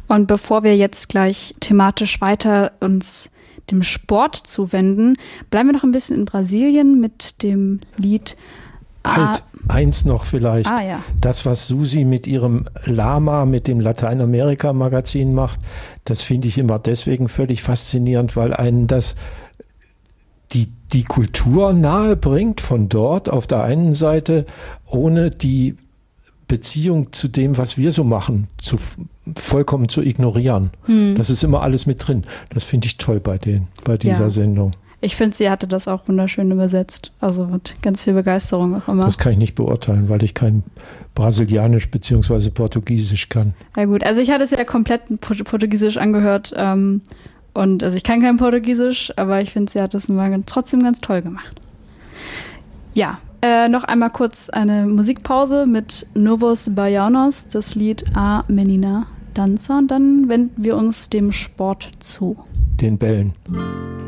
Und bevor wir jetzt gleich thematisch weiter uns dem Sport zuwenden, bleiben wir noch ein bisschen in Brasilien mit dem Lied Halt, eins noch vielleicht. Ja. Das, was Susi mit ihrem Lama, mit dem Lateinamerika-Magazin macht, das finde ich immer deswegen völlig faszinierend, weil einen das die Kultur nahe bringt von dort auf der einen Seite, ohne die Beziehung zu dem, was wir so machen, vollkommen zu ignorieren. Das ist immer alles mit drin. Das finde ich toll bei dieser Sendung. Ich finde, sie hatte das auch wunderschön übersetzt. Also mit ganz viel Begeisterung auch immer. Das kann ich nicht beurteilen, weil ich kein Brasilianisch bzw. Portugiesisch kann. Ja gut, also ich hatte es ja komplett Portugiesisch angehört. Und also ich kann kein Portugiesisch, aber ich finde, sie hat das trotzdem ganz toll gemacht. Ja, noch einmal kurz eine Musikpause mit Novos Baianos, das Lied A Menina Dança. Und dann wenden wir uns dem Sport zu. Den Bällen.